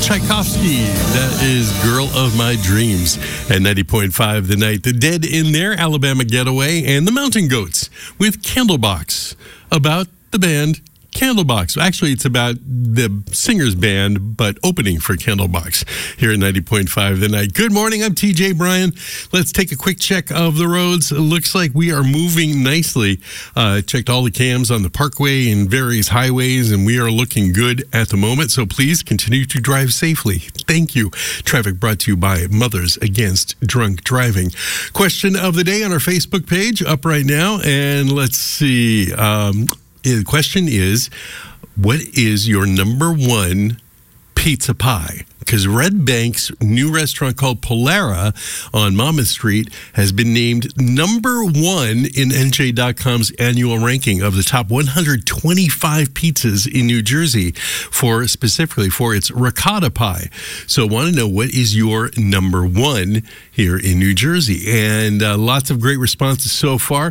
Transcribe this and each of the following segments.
Tchaikovsky. That is Girl of My Dreams at 90.5 The Night. The Dead in their Alabama Getaway, and the Mountain Goats with Candlebox, about the band Candlebox. Actually, it's about the singer's band, but opening for Candlebox here at 90.5 The Night. Good morning, I'm TJ Bryan. Let's take a quick check of the roads. It looks like we are moving nicely. Checked all the cams on the parkway and various highways, and we are looking good at the moment. So please continue to drive safely. Thank you. Traffic brought to you by Mothers Against Drunk Driving. Question of the day on our Facebook page up right now. And let's see. The question is, what is your number one pizza pie? Because Red Bank's new restaurant called Polara on Monmouth Street has been named number one in NJ.com's annual ranking of the top 125 pizzas in New Jersey, specifically for its ricotta pie. So I want to know, what is your number one here in New Jersey? And lots of great responses so far.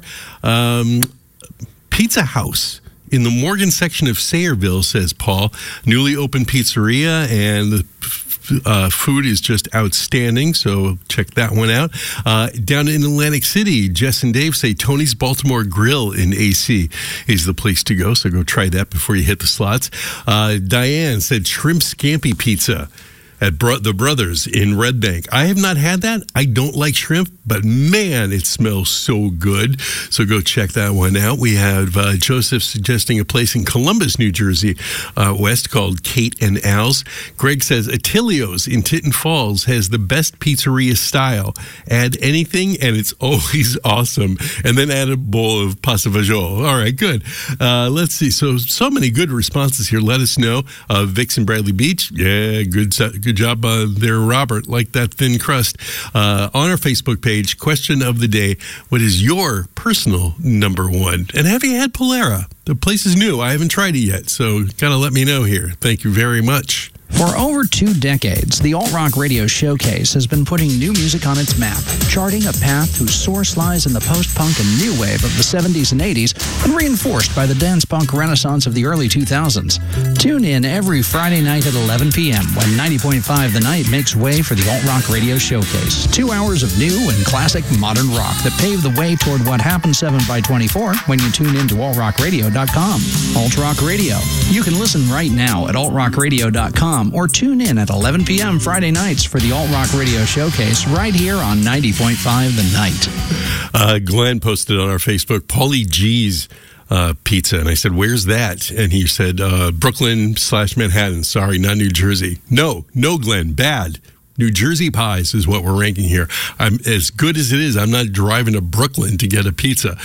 Pizza House in the Morgan section of Sayreville, says Paul. Newly opened pizzeria, and the food is just outstanding, so check that one out. Down in Atlantic City, Jess and Dave say Tony's Baltimore Grill in AC is the place to go, so go try that before you hit the slots. Diane said Shrimp Scampi Pizza at the Brothers in Red Bank. I have not had that. I don't like shrimp, but man, it smells so good. So go check that one out. We have Joseph suggesting a place in Columbus, New Jersey, west, called Kate and Al's. Greg says Attilio's in Tinton Falls has the best pizzeria style. Add anything and it's always awesome. And then add a bowl of pasta fagioli. All right, good. Let's see. So many good responses here. Let us know. Vicks and Bradley Beach. Yeah, good job there, Robert. Like that thin crust. On our Facebook page, question of the day: what is your personal number one? And have you had Polara? The place is new. I haven't tried it yet, so gotta let me know here. Thank you very much. For over 2 decades, the Alt Rock Radio Showcase has been putting new music on its map, charting a path whose source lies in the post-punk and new wave of the 70s and 80s, and reinforced by the dance-punk renaissance of the early 2000s. Tune in every Friday night at 11 p.m. when 90.5 The Night makes way for the Alt Rock Radio Showcase. 2 hours of new and classic modern rock that pave the way toward what happens 7x24 when you tune in to altrockradio.com. Alt Rock Radio. You can listen right now at altrockradio.com, or tune in at 11 p.m. Friday nights for the Alt Rock Radio Showcase right here on 90.5 The Night. Glenn posted on our Facebook, Paulie G's pizza. And I said, where's that? And he said, Brooklyn/Manhattan. Sorry, not New Jersey. No, Glenn, bad. New Jersey pies is what we're ranking here. I'm as good as it is. I'm not driving to Brooklyn to get a pizza.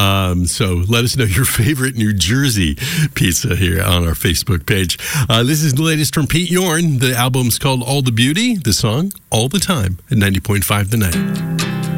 So let us know your favorite New Jersey pizza here on our Facebook page. This is the latest from Pete Yorn. The album's called All the Beauty. The song, All the Time, at 90.5 The Night.